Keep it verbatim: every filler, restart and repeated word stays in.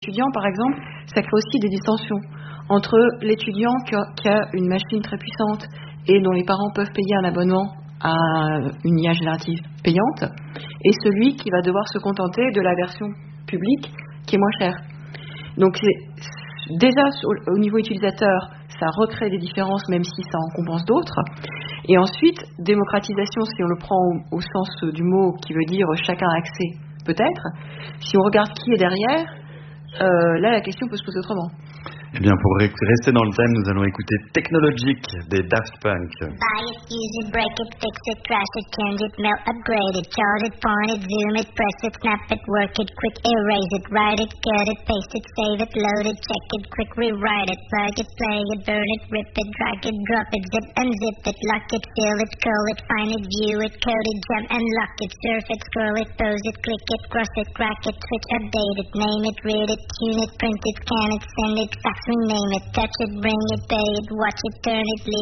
étudiants, par exemple, ça crée aussi des distensions entre l'étudiant qui a, qui a une machine très puissante et dont les parents peuvent payer un abonnement à une I A générative payante, et celui qui va devoir se contenter de la version publique qui est moins chère. Donc c'est, déjà au, au niveau utilisateur, ça recrée des différences même si ça en compense d'autres. Et ensuite, démocratisation, si on le prend au, au sens du mot qui veut dire chacun a accès, peut-être. Si on regarde qui est derrière, euh, là la question peut se poser autrement. Eh bien, pour rester dans le thème, nous allons écouter Technologic des Daft Punk. Buy it, use it, break it, fix it, crash it, change it, melt, upgrade it, charge it, point it, zoom it, press it, snap it, work it, quick erase it, write it, cut it, paste it, save it, load it, check it, quick rewrite it, plug it, play it, burn it, rip it, drag it, drop it, zip unzip it, lock it, fill it, curl it, find it, view it, code it, jump and lock it, surf it, scroll it, pose it, click it, cross it, crack it, switch, update it, name it, read it, tune it, print it, scan it, send it, fax, rename it, touch it, bring it, pay it, watch it, turn it, leave